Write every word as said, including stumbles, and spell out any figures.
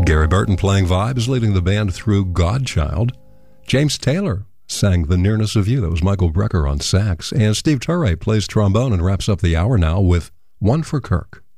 Gary Burton playing vibes, leading the band through Godchild. James Taylor sang The Nearness of You. That was Michael Brecker on sax. And Steve Turre plays trombone and wraps up the hour now with One for Kirk.